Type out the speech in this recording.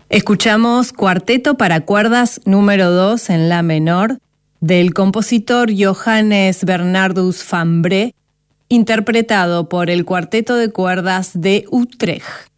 Escuchamos Cuarteto para cuerdas número 2 en la menor del compositor Johannes Bernardus van Bree, interpretado por el Cuarteto de Cuerdas de Utrecht.